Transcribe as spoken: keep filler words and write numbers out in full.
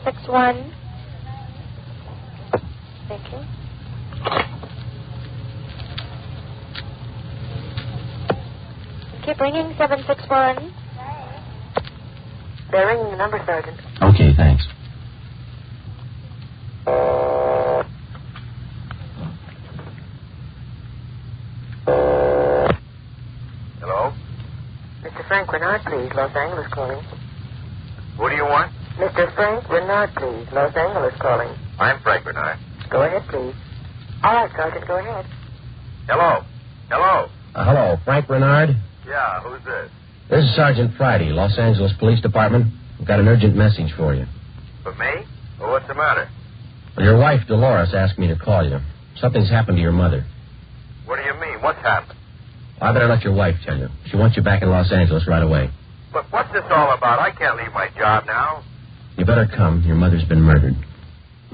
six one. Thank you. Keep ringing, seven six one. They're ringing the number, Sergeant. Okay, thanks. Hello? Mister Frank Renard, please. Los Angeles calling. Who do you want? Mister Frank Renard, please. Los Angeles calling. I'm Frank Bernard. Go ahead, please. All right, Sergeant, go ahead. Hello? Hello? Uh, hello, Frank Renard? Yeah, who's this? This is Sergeant Friday, Los Angeles Police Department. We've got an urgent message for you. For me? Well, what's the matter? Well, your wife, Dolores, asked me to call you. Something's happened to your mother. What do you mean? What's happened? I better let your wife tell you. She wants you back in Los Angeles right away. But what's this all about? I can't leave my job now. You better come. Your mother's been murdered.